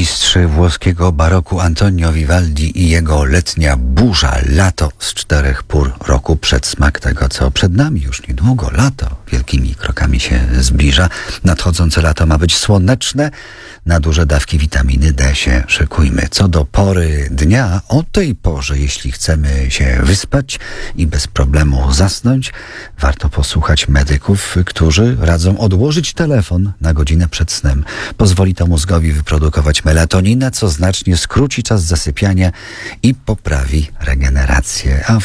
mistrz włoskiego baroku Antonio Vivaldi i jego letnia burza, lato z 4 pór roku, przedsmak tego, co przed nami już niedługo. Lato wielkimi krokami się zbliża. Nadchodzące lato ma być słoneczne. Na duże dawki witaminy D się szykujmy. Co do pory dnia, o tej porze, jeśli chcemy się wyspać i bez problemu zasnąć, warto posłuchać medyków, którzy radzą odłożyć telefon na godzinę przed snem. Pozwoli to mózgowi wyprodukować melatoninę, co znacznie skróci czas zasypiania i poprawi regenerację. A